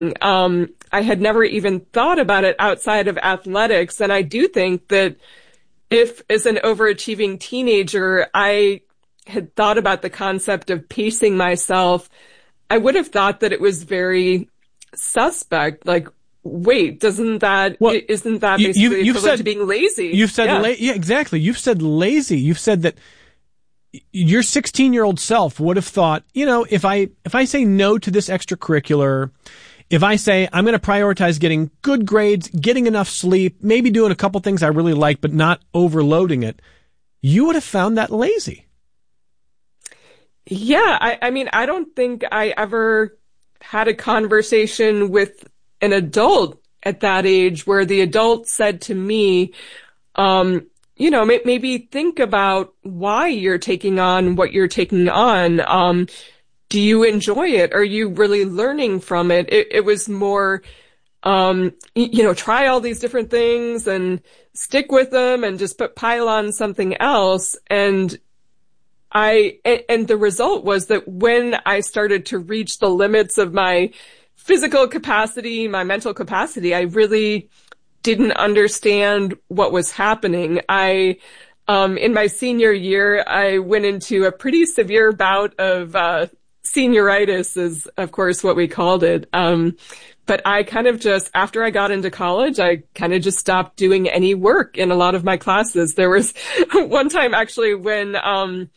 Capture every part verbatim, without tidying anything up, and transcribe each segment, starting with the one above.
Um, I had never even thought about it outside of athletics. And I do think that if, as an overachieving teenager, I had thought about the concept of pacing myself, I would have thought that it was very suspect. Like, wait, doesn't that, well, isn't that you, basically you, you've equivalent said, to being lazy? You've said, yeah. La- yeah, exactly. You've said lazy. You've said that your sixteen-year-old self would have thought, you know, if I if I say no to this extracurricular, if I say I'm going to prioritize getting good grades, getting enough sleep, maybe doing a couple things I really like, but not overloading it, you would have found that lazy. Yeah, I, I mean, I don't think I ever had a conversation with an adult at that age where the adult said to me, um, you know, may, maybe think about why you're taking on what you're taking on. Um, do you enjoy it? Are you really learning from it? It, it was more, um, you know, try all these different things and stick with them and just put pile on something else. And I, and the result was that when I started to reach the limits of my physical capacity, my mental capacity, I really didn't understand what was happening. I, um, in my senior year, I went into a pretty severe bout of, uh, senioritis is, of course, what we called it. Um, but I kind of just, after I got into college, I kind of just stopped doing any work in a lot of my classes. There was one time actually when, um,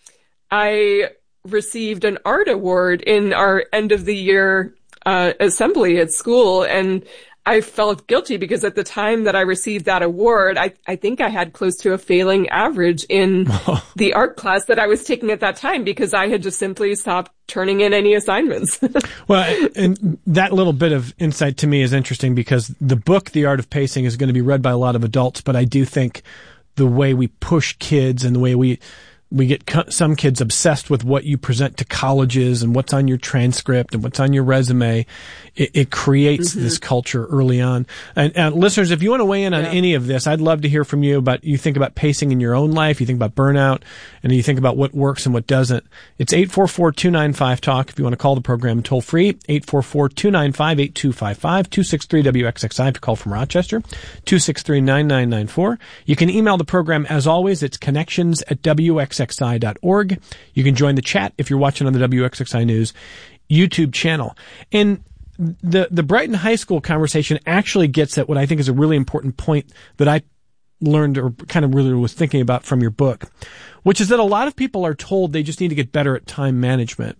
I received an art award in our end of the year, uh, assembly at school, and I felt guilty because at the time that I received that award, I, I think I had close to a failing average in the art class that I was taking at that time because I had just simply stopped turning in any assignments. Well, and that little bit of insight to me is interesting because the book, The Art of Pacing, is going to be read by a lot of adults, but I do think the way we push kids and the way we We get co- some kids obsessed with what you present to colleges and what's on your transcript and what's on your resume. It, it creates mm-hmm. this culture early on. And, and listeners, if you want to weigh in on yeah. any of this, I'd love to hear from you about, you think about pacing in your own life, you think about burnout, and you think about what works and what doesn't. It's eight four four, two nine five, talk. If you want to call the program toll free, eight four four, two nine five, eight two five five, two six three W X X I if you call from Rochester, two six three, nine nine nine four. You can email the program as always. It's connections at W X X I dot org. You can join the chat if you're watching on the W X X I News YouTube channel. And the the Brighton High School conversation actually gets at what I think is a really important point that I learned or kind of really was thinking about from your book, which is that a lot of people are told they just need to get better at time management.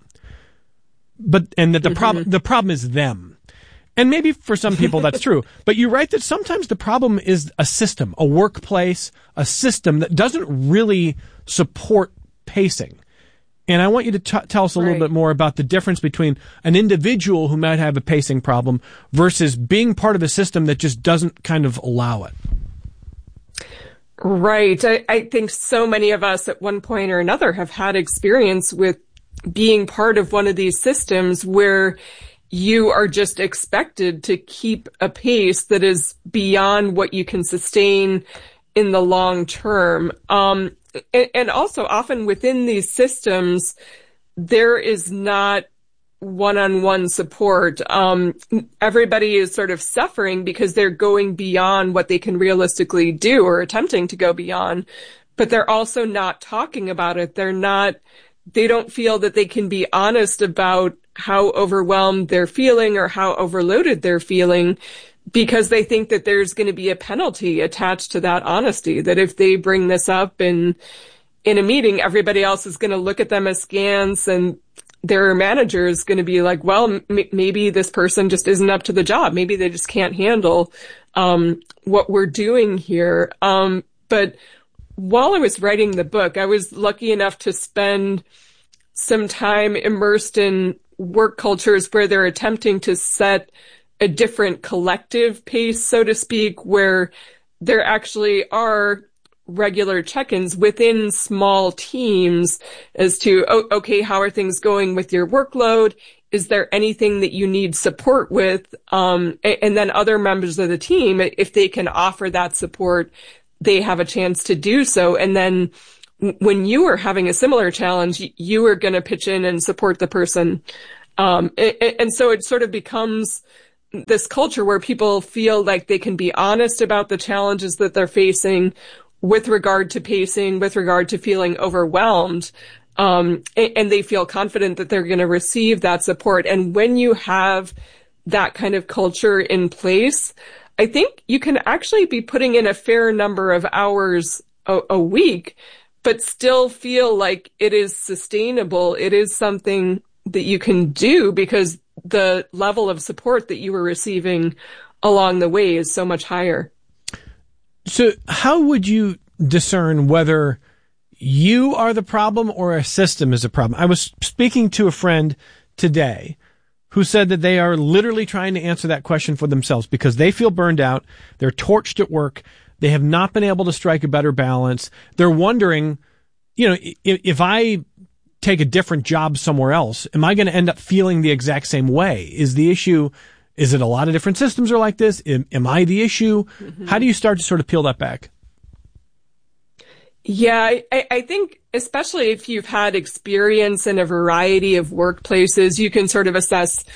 But and that the mm-hmm. problem the problem is them. And maybe for some people that's true. But you write that sometimes the problem is a system, a workplace, a system that doesn't really support pacing. And I want you to t- tell us a right. little bit more about the difference between an individual who might have a pacing problem versus being part of a system that just doesn't kind of allow it. Right. I, I think so many of us at one point or another have had experience with being part of one of these systems where you are just expected to keep a pace that is beyond what you can sustain in the long term. Um, and, and also often within these systems, there is not one-on-one support. Um, everybody is sort of suffering because they're going beyond what they can realistically do or attempting to go beyond, but they're also not talking about it. They're not, they don't feel that they can be honest about how overwhelmed they're feeling or how overloaded they're feeling because they think that there's going to be a penalty attached to that honesty, that if they bring this up in, in a meeting, everybody else is going to look at them askance and their manager is going to be like, well, m- maybe this person just isn't up to the job. Maybe they just can't handle, um, what we're doing here. Um, but while I was writing the book, I was lucky enough to spend some time immersed in work cultures where they're attempting to set a different collective pace, so to speak, where there actually are regular check-ins within small teams as to, oh, okay, how are things going with your workload? Is there anything that you need support with? Um, and then other members of the team, if they can offer that support, they have a chance to do so. And then when you are having a similar challenge, you are going to pitch in and support the person. Um, and, and so it sort of becomes this culture where people feel like they can be honest about the challenges that they're facing with regard to pacing, with regard to feeling overwhelmed. Um, and, and they feel confident that they're going to receive that support. And when you have that kind of culture in place, I think you can actually be putting in a fair number of hours a, a week, but still feel like it is sustainable. It is something that you can do because the level of support that you were receiving along the way is so much higher. So how would you discern whether you are the problem or a system is a problem? I was speaking to a friend today who said that they are literally trying to answer that question for themselves because they feel burned out. They're torched at work. They have not been able to strike a better balance. They're wondering, you know, if, if I take a different job somewhere else, am I going to end up feeling the exact same way? Is the issue, is it a lot of different systems are like this? Am, am I the issue? Mm-hmm. How do you start to sort of peel that back? Yeah, I, I think especially if you've had experience in a variety of workplaces, you can sort of assess,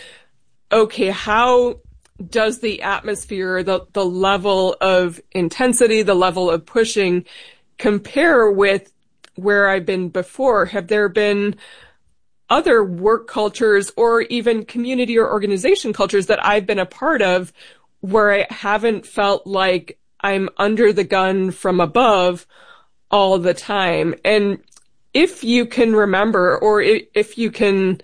okay, how does the atmosphere, the, the level of intensity, the level of pushing compare with where I've been before? Have there been other work cultures or even community or organization cultures that I've been a part of where I haven't felt like I'm under the gun from above all the time? And if you can remember, or if you can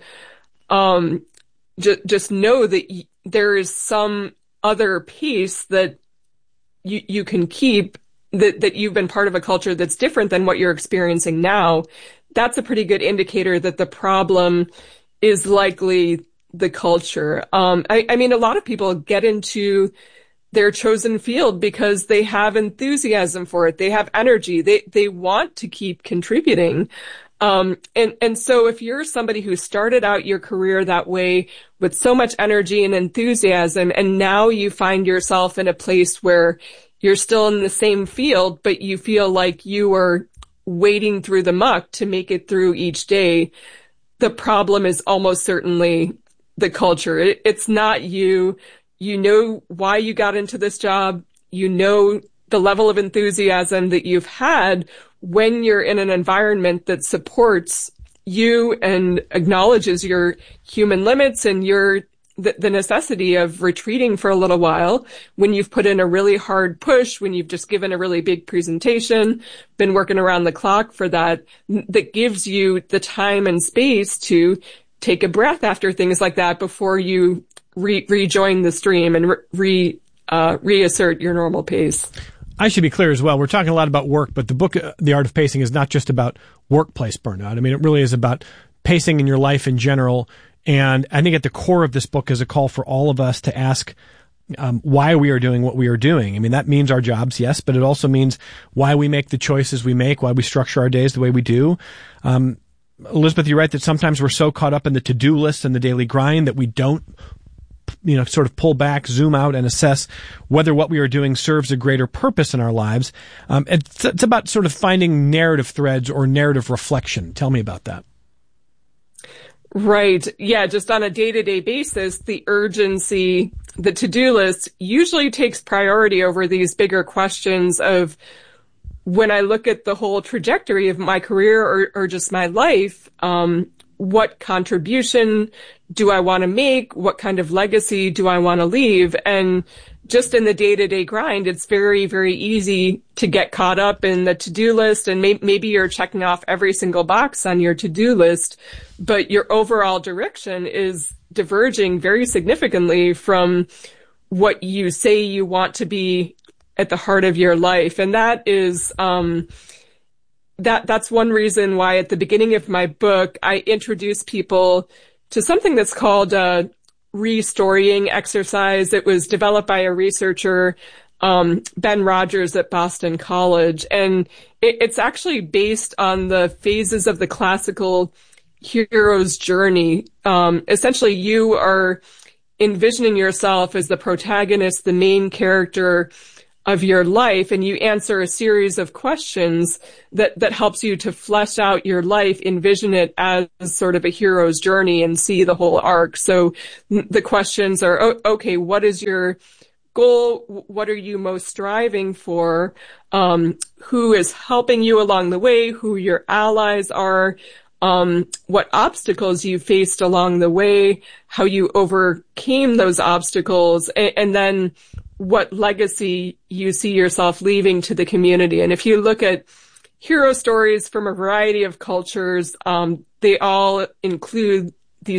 um, j- just know that y- there is some other piece that you you can keep, that, that you've been part of a culture that's different than what you're experiencing now, that's a pretty good indicator that the problem is likely the culture. Um, I, I mean, a lot of people get into their chosen field because they have enthusiasm for it. They have energy. They, they want to keep contributing. Um, and, and so if you're somebody who started out your career that way with so much energy and enthusiasm, and now you find yourself in a place where you're still in the same field, but you feel like you are wading through the muck to make it through each day, the problem is almost certainly the culture. It, it's not you. You know why you got into this job. You know the level of enthusiasm that you've had when you're in an environment that supports you and acknowledges your human limits and your the, the necessity of retreating for a little while when you've put in a really hard push, when you've just given a really big presentation, been working around the clock for that, that gives you the time and space to take a breath after things like that before you re- rejoin the stream and re, re uh, reassert your normal pace. I should be clear as well. We're talking a lot about work, but the book, uh, The Art of Pacing, is not just about workplace burnout. I mean, it really is about pacing in your life in general. And I think at the core of this book is a call for all of us to ask um, why we are doing what we are doing. I mean, that means our jobs, yes, but it also means why we make the choices we make, why we structure our days the way we do. Um, Elizabeth, you're right that sometimes we're so caught up in the to-do list and the daily grind that we don't, you know, sort of pull back, zoom out, and assess whether what we are doing serves a greater purpose in our lives. Um, it's, it's about sort of finding narrative threads or narrative reflection. Tell me about that. Right. Yeah. Just on a day-to-day basis, the urgency, the to-do list usually takes priority over these bigger questions of, when I look at the whole trajectory of my career or, or just my life, um, what contribution do I want to make? What kind of legacy do I want to leave? And just in the day-to-day grind, it's very, very easy to get caught up in the to-do list. And may- maybe you're checking off every single box on your to-do list, but your overall direction is diverging very significantly from what you say you want to be at the heart of your life. And that is, um, that, that's one reason why at the beginning of my book, I introduce people to something that's called a restorying exercise. It was developed by a researcher, um, Ben Rogers at Boston College. And it, it's actually based on the phases of the classical hero's journey. Um, essentially you are envisioning yourself as the protagonist, the main character of your life, and you answer a series of questions that, that helps you to flesh out your life, envision it as sort of a hero's journey and see the whole arc. So the questions are, oh, okay, what is your goal? What are you most striving for? Um, who is helping you along the way? Who your allies are? Um, what obstacles you faced along the way? How you overcame those obstacles? And, and then what legacy you see yourself leaving to the community. And if you look at hero stories from a variety of cultures, um, they all include